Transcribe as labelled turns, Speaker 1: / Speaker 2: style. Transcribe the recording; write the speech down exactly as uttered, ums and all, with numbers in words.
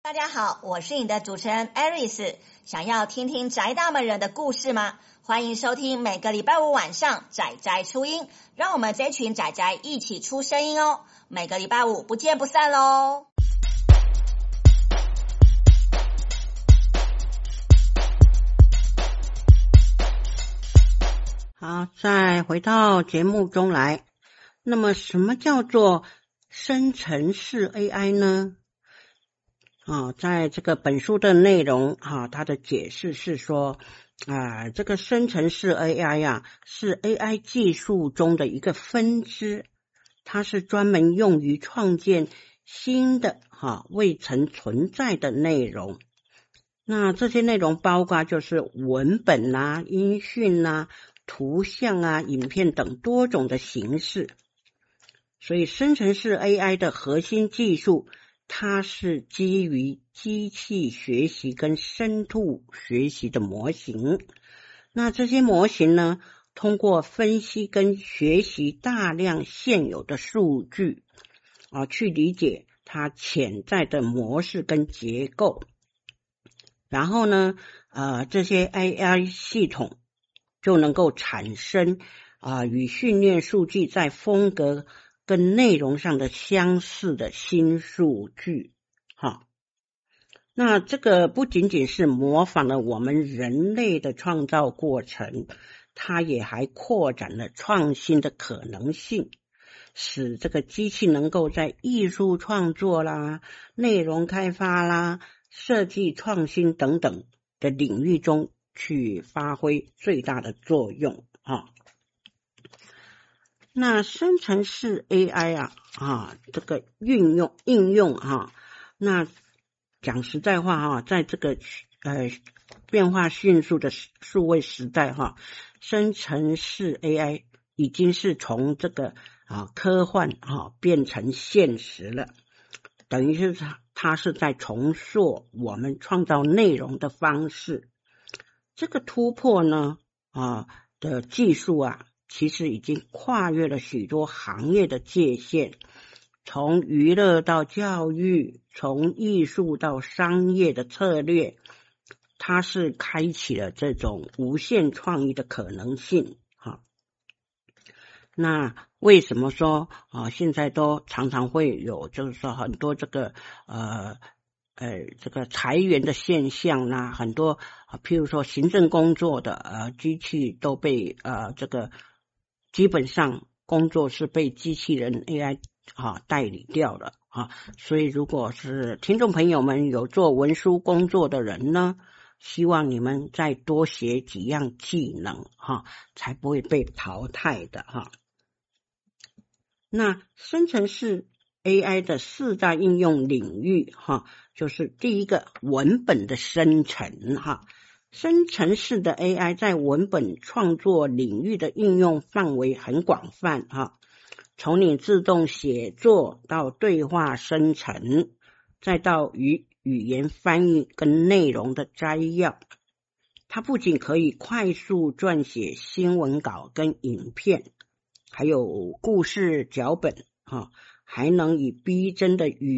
Speaker 1: 大家好，我是你的主持人 Aris。想要听听宅大门人的故事吗？欢迎收听每个礼拜五晚上宅宅出音，让我们这群宅宅一起出声音哦。每个礼拜五不见不散咯。
Speaker 2: 好，再回到节目中来。那么什么叫做生成式 A I 呢？啊，在这个本书的内容啊，它的解释是说啊，这个生成式 A I 啊，是 A I 技术中的一个分支，它是专门用于创建新的哈、啊、未曾存在的内容。那这些内容包括就是文本啊、音讯啊、图像啊、影片等多种的形式。所以生成式 A I 的核心技术，它是基于机器学习跟深度学习的模型。那这些模型呢，通过分析跟学习大量现有的数据啊，去理解它潜在的模式跟结构。然后呢，呃，这些 A I 系统就能够产生啊与训练数据在风格跟内容上的相似的新数据。哈，那这个不仅仅是模仿了我们人类的创造过程，它也还扩展了创新的可能性，使这个机器能够在艺术创作啦、内容开发啦、设计创新等等的领域中去发挥最大的作用啊。那生成式 A I 啊啊这个运用应用啊，那讲实在话哈、啊，在这个呃变化迅速的数位时代哈、啊，生成式 A I 已经是从这个啊科幻啊变成现实了，等于是它它是在重塑我们创造内容的方式。这个突破呢啊的技术啊，其实已经跨越了许多行业的界限，从娱乐到教育，从艺术到商业的策略，它是开启了这种无限创意的可能性。哈，那为什么说啊现在都常常会有就是说很多这个呃呃这个裁员的现象啦，很多啊譬如说行政工作的呃机器都被呃这个基本上工作是被机器人 A I 啊代理掉了啊，所以如果是听众朋友们有做文书工作的人呢，希望你们再多学几样技能哈，才不会被淘汰的哈。那生成式 A I 的四大应用领域哈，就是第一个文本的生成哈。生成式的 A I 在文本创作领域的应用范围很广泛哈，从你自动写作到对话生成，再到语语言翻译跟内容的摘要。它不仅可以快速撰写新闻稿跟影片，还有故事脚本啊，还能以逼真的语